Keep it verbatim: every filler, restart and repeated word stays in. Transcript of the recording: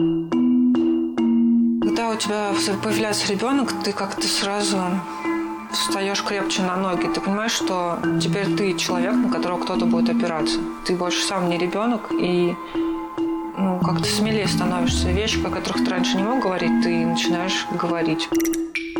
Когда у тебя появляется ребенок, ты как-то сразу встаешь крепче на ноги. Ты понимаешь, что теперь ты человек, на которого кто-то будет опираться. Ты больше сам не ребенок, и ну, как-то смелее становишься. Вещи, о которых ты раньше не мог говорить, ты начинаешь говорить.